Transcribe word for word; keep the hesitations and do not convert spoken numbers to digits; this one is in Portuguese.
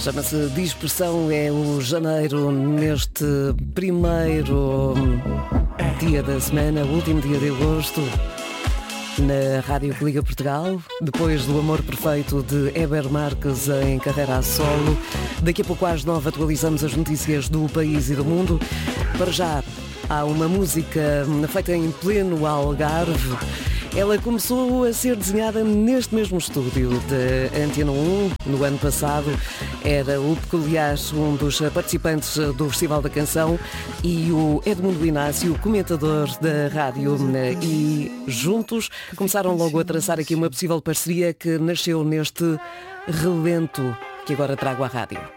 Chama-se Dispersão, é o janeiro neste primeiro dia da semana, último dia de agosto, na Rádio que Liga Portugal, depois do Amor Perfeito de Heber Marques em carreira a solo. Daqui a pouco às nove atualizamos as notícias do país e do mundo. Para já, há uma música feita em pleno Algarve. Ela começou a ser desenhada neste mesmo estúdio de Antena um, no ano passado. Era o Peculiar, um dos participantes do Festival da Canção, e o Edmundo Inácio, comentador da rádio. E juntos começaram logo a traçar aqui uma possível parceria que nasceu neste relento que agora trago à rádio.